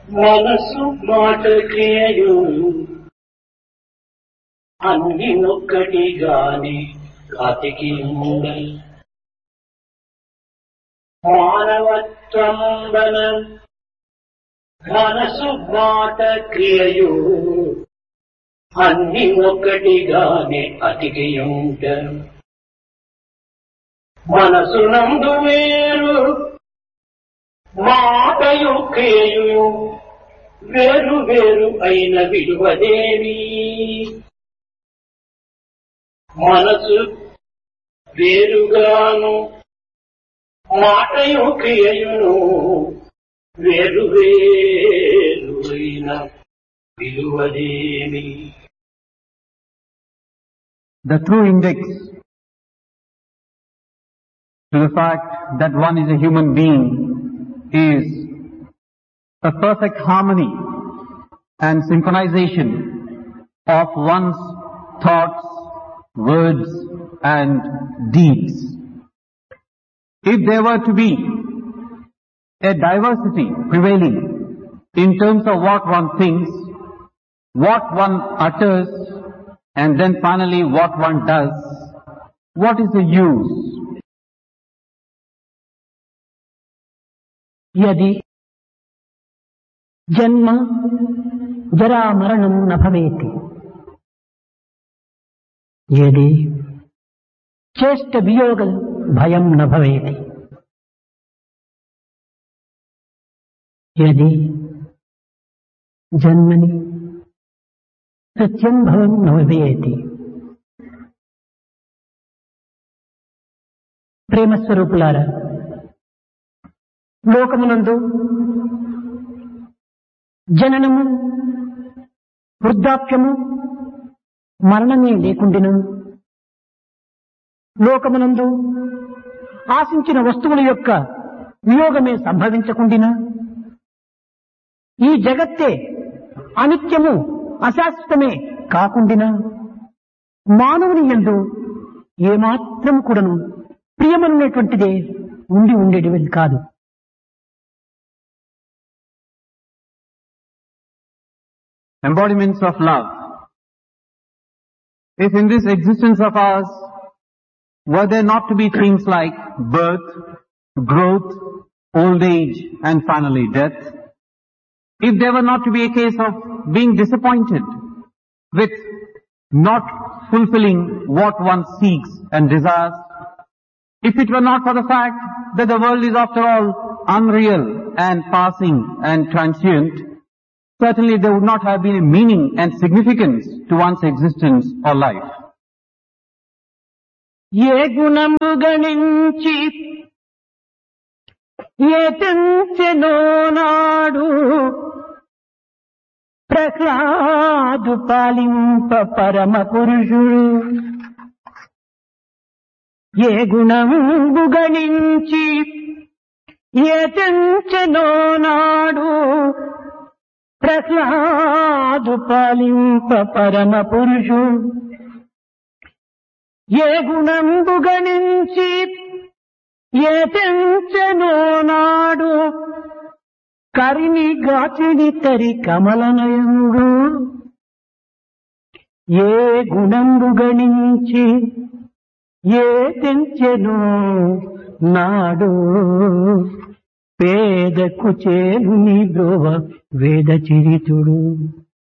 మనసు మాట క్రియయు అన్ని ఒక్కటిగానే అతికి ఉండల్ మానవత్వంబన మనసు మాట క్రియయు అన్ని ఒక్కటిగానే అతికి ఉండల్ మనసునందు వేరు మాటయు క్రియయు వేరు వేరు అయిన విలువదేవి మనసు వేరుగాను మాటయు క్రియయును వేరు వేరు అయిన విలువదేవి. The true index to the fact that one is a human being is a perfect harmony and synchronization of one's thoughts, words and deeds. If there were to be a diversity prevailing in terms of what one thinks, what one utters and then finally what one does, what is the use? यदि जन्म जरा मरणं न भवेति, यदि चेष्ट वियोग भयं न भवेति, यदि जन्मनि सत्यं भवं न भवेति. ప్రేమస్వరూపులారా, లోకమునందు జననము వృద్ధాప్యము మరణమే లేకుండిన, లోకమునందు ఆశించిన వస్తువుల యొక్క వియోగమే సంభవించకుండిన, ఈ జగత్తే అనిత్యము అశాశ్వతమే కాకుండిన, మానవుని యందు ఏమాత్రం కూడాను ప్రియమనేటువంటిదే ఉండి ఉండేది కాదు. Embodiments of love. If in this existence of ours were there not to be things like birth, growth, old age and finally death, if there were not to be a case of being disappointed with not fulfilling what one seeks and desires, if it were not for the fact that the world is after all unreal and passing and transient, certainly there would not have been a meaning and significance to one's existence or life. ఏ గుణము గణించి ఏ తెంచెనో నాడు ప్రహ్లాదు పాలింప పరమ పురుషుడు. ఏ గుణము గణించి ఏ తెంచెనో నాడు ప్రహ్లాదు పాలింప పరమ పురుషుడు. ఏ గుణంబు గణించి ఏ తెంచెనో నాడు కరిని గాచిని తరి కమలనయుడు. ఏ గుణంబు గణించి ఏ తెంచెనో నాడు పేదకు చేలు నీ బ్రోవ వేద చరితుడు.